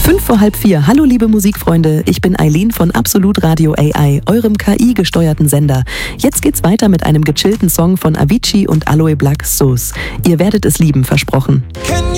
3:05. Hallo liebe Musikfreunde, ich bin Eileen von Absolut Radio AI, eurem KI-gesteuerten Sender. Jetzt geht's weiter mit einem gechillten Song von Avicii und Aloe Black Sauce. Ihr werdet es lieben, versprochen.